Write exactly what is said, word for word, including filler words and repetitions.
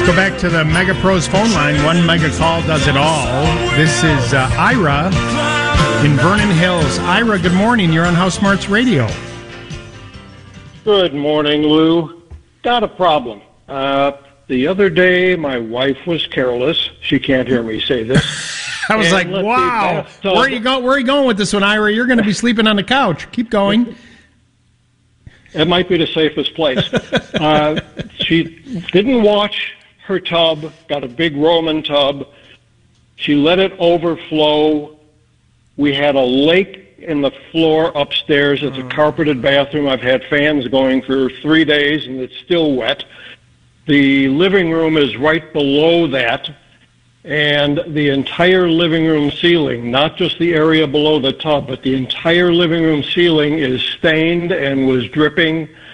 Go back to the Mega Pros phone line. One mega call does it all. This is uh, Ira in Vernon Hills. Ira, good morning. You're on House Smarts Radio. Good morning, Lou. Got a problem. Uh, the other day, my wife was careless. She can't hear me say this. I was and like, wow. Where are you go? Where are you going with this one, Ira? You're going to be sleeping on the couch. Keep going. It might be the safest place. uh, she didn't watch her tub, got a big Roman tub. She let it overflow. We had a lake in the floor upstairs. It's a carpeted bathroom. I've had fans going for three days, and it's still wet. The living room is right below that, and the entire living room ceiling, not just the area below the tub, but the entire living room ceiling is stained and was dripping.